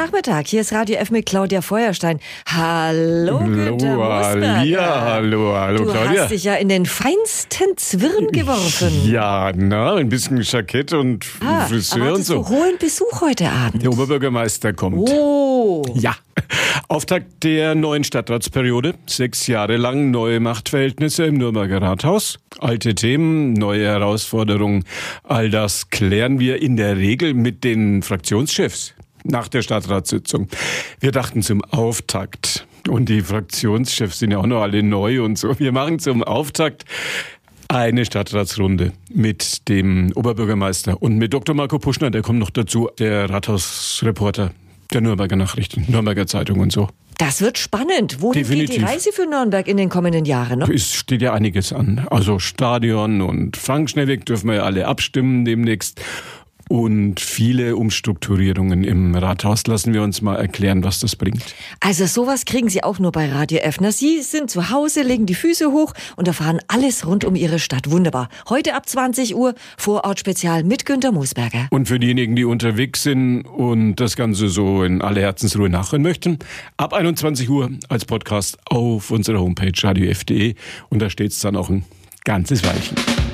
Nachmittag. Hier ist Radio F mit Claudia Feuerstein. Hallo, Günther Mosberger. Ja, hallo, Claudia. Du hast dich ja in den feinsten Zwirn geworfen. Ja, ein bisschen Jackett und Friseur und so. Hohen Besuch heute Abend. Der Oberbürgermeister kommt. Oh. Ja. Auftakt der neuen Stadtratsperiode. 6 Jahre lang neue Machtverhältnisse im Nürnberger Rathaus. Alte Themen, neue Herausforderungen. All das klären wir in der Regel mit den Fraktionschefs nach der Stadtratssitzung. Wir dachten zum Auftakt. Und die Fraktionschefs sind ja auch noch alle neu und so. Wir machen zum Auftakt eine Stadtratsrunde mit dem Oberbürgermeister und mit Dr. Marco Puschner, der kommt noch dazu, der Rathausreporter der Nürnberger Nachrichten, Nürnberger Zeitung und so. Das wird spannend. Wohin geht die Reise für Nürnberg in den kommenden Jahren? Ne? Es steht ja einiges an. Also Stadion und Frankenschnellweg dürfen wir ja alle abstimmen demnächst. Und viele Umstrukturierungen im Rathaus. Lassen wir uns mal erklären, was das bringt. Also sowas kriegen Sie auch nur bei Radio F. Sie sind zu Hause, legen die Füße hoch und erfahren alles rund um Ihre Stadt. Wunderbar. Heute ab 20 Uhr Vorortspezial mit Günther Mosberger. Und für diejenigen, die unterwegs sind und das Ganze so in aller Herzensruhe nachhören möchten, ab 21 Uhr als Podcast auf unserer Homepage radiof.de. Und da steht es dann auch ein ganzes Weilchen.